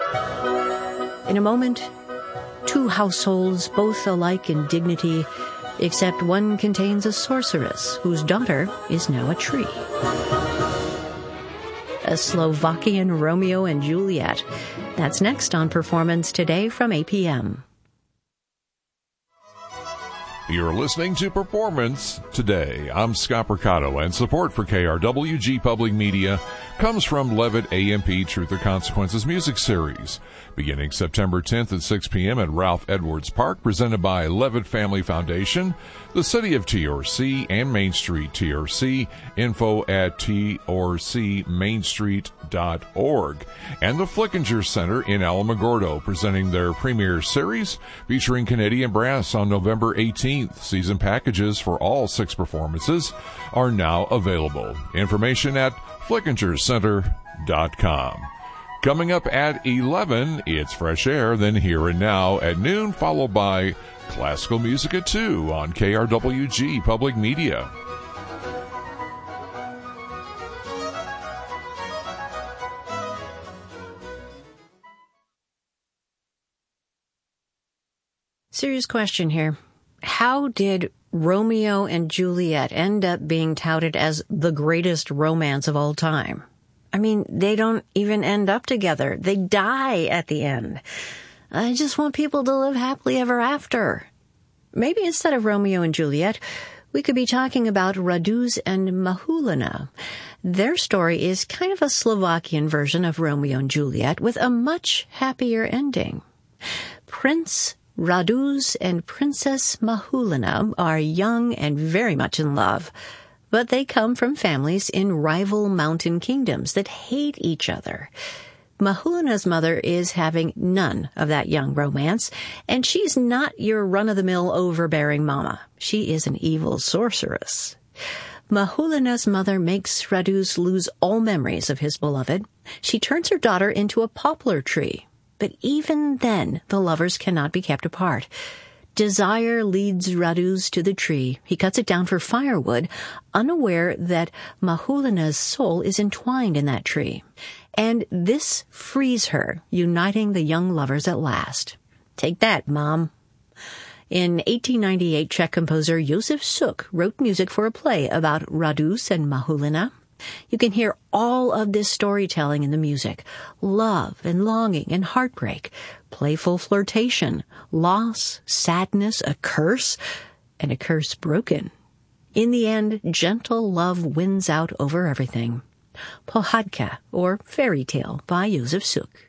In a moment, two households, both alike in dignity, except one contains a sorceress whose daughter is now a tree. A Slovakian Romeo and Juliet. That's next on Performance Today from 8 p.m. You're listening to Performance Today. I'm Scott Mercado, and support for KRWG Public Media comes from Levitt AMP Truth or Consequences music series, beginning September 10th at 6 p.m. at Ralph Edwards Park, presented by Levitt Family Foundation, the City of TRC, and Main Street TRC. Info at trcmainstreet.org. And the Flickinger Center in Alamogordo, presenting their premiere series featuring Canadian Brass on November 18th. Season packages for all 6 performances are now available. Information at flickingercenter.com. Coming up at 11, it's Fresh Air, then Here and Now at noon, followed by Classical Music at 2 on KRWG Public Media. Serious question here. How did Romeo and Juliet end up being touted as the greatest romance of all time? I mean, they don't even end up together. They die at the end. I just want people to live happily ever after. Maybe instead of Romeo and Juliet, we could be talking about Raduz and Mahulina. Their story is kind of a Slovakian version of Romeo and Juliet with a much happier ending. Prince Raduz and Princess Mahulina are young and very much in love, but they come from families in rival mountain kingdoms that hate each other. Mahulina's mother is having none of that young romance, and she's not your run-of-the-mill overbearing mama. She is an evil sorceress. Mahulina's mother makes Raduz lose all memories of his beloved. She turns her daughter into a poplar tree. But even then, the lovers cannot be kept apart. Desire leads Raduz to the tree. He cuts it down for firewood, unaware that Mahulina's soul is entwined in that tree. And this frees her, uniting the young lovers at last. Take that, Mom. In 1898, Czech composer Josef Suk wrote music for a play about Raduz and Mahulina. You can hear all of this storytelling in the music. Love and longing and heartbreak, playful flirtation, loss, sadness, a curse, and a curse broken. In the end, gentle love wins out over everything. Pohádka, or Fairy Tale, by Josef Suk.